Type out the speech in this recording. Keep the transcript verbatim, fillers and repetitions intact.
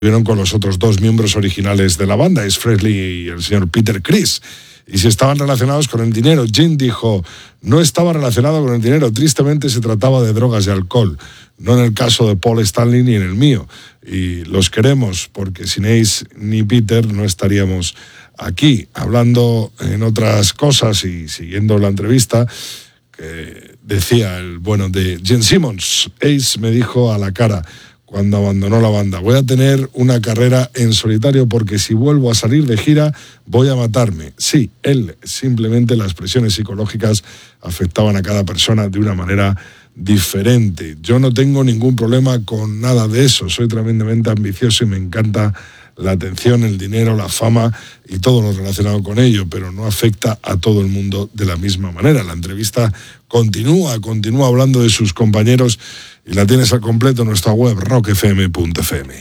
Estuvieron con los otros dos miembros originales de la banda, Ace Frehley y el señor Peter Criss. Y si estaban relacionados con el dinero, Gene dijo, no estaba relacionado con el dinero, tristemente se trataba de drogas y alcohol, no en el caso de Paul Stanley ni en el mío. Y los queremos porque sin Ace ni Peter no estaríamos aquí. Hablando en otras cosas y siguiendo la entrevista, que decía el bueno de Gene Simmons, Ace me dijo a la cara cuando abandonó la banda, voy a tener una carrera en solitario porque si vuelvo a salir de gira voy a matarme. Sí, él, simplemente las presiones psicológicas afectaban a cada persona de una manera diferente. Yo no tengo ningún problema con nada de eso, soy tremendamente ambicioso y me encanta la atención, el dinero, la fama y todo lo relacionado con ello, pero no afecta a todo el mundo de la misma manera. La entrevista continúa, continúa hablando de sus compañeros y la tienes al completo en nuestra web rock f m punto f m.